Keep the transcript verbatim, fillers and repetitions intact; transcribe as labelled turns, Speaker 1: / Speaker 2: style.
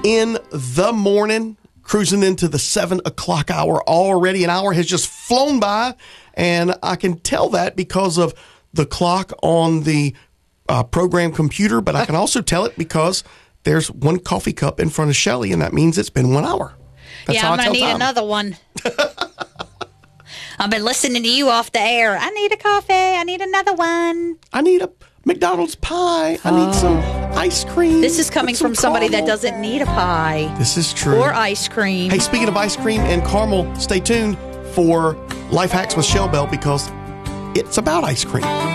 Speaker 1: in the morning, cruising into the seven o'clock hour already. An hour has just flown by, and I can tell that because of the clock on the uh, program computer, but I can also tell it because there's one coffee cup in front of Shelley, and that means it's been one hour. That's
Speaker 2: yeah,
Speaker 1: how
Speaker 2: I'm
Speaker 1: I
Speaker 2: going to
Speaker 1: tell
Speaker 2: need
Speaker 1: time.
Speaker 2: another one. I've been listening to you off the air. I need a coffee. I need another one.
Speaker 1: I need a McDonald's pie. I need some ice cream.
Speaker 2: This is coming
Speaker 1: with some
Speaker 2: from somebody that
Speaker 1: caramel.
Speaker 2: doesn't need a pie.
Speaker 1: This is true.
Speaker 2: Or ice cream.
Speaker 1: Hey, speaking of ice cream and caramel, stay tuned for Life Hacks with Shell Bell because it's about ice cream.